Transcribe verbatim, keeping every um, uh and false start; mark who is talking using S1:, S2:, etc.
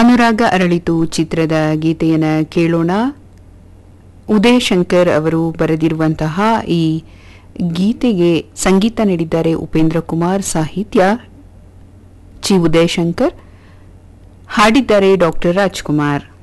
S1: ಅನುರಾಗ ಅರಳಿತು ಚಿತ್ರದ ಗೀತೆಯನ್ನು ಕೇಳೋಣ. ಉದಯ್ ಶಂಕರ್ ಅವರು ಬರೆದಿರುವಂತಹ ಈ ಗೀತೆಗೆ ಸಂಗೀತ ನೀಡಿದ್ದಾರೆ ಉಪೇಂದ್ರ ಕುಮಾರ್, ಸಾಹಿತ್ಯ ಚಿ ಉದಯ್ ಶಂಕರ್, ಹಾಡಿದ್ದಾರೆ ಡಾಕ್ಟರ್ ರಾಜ್ಕುಮಾರ್.